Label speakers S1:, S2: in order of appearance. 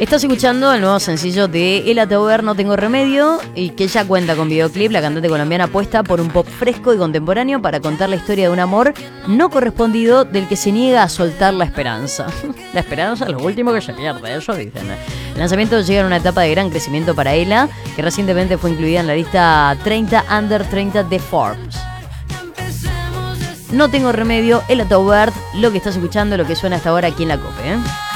S1: Estás escuchando el nuevo sencillo de Ela Tauber, No Tengo Remedio, y que ya cuenta con videoclip. La cantante colombiana apuesta por un pop fresco y contemporáneo para contar la historia de un amor no correspondido del que se niega a soltar la esperanza. La esperanza es lo último que se pierde, eso dicen. El lanzamiento llega en una etapa de gran crecimiento para Ela, que recientemente fue incluida en la lista 30 Under 30 de Forbes. No Tengo Remedio, Ela Tauber, lo que estás escuchando, lo que suena hasta ahora aquí en la COPE, ¿eh?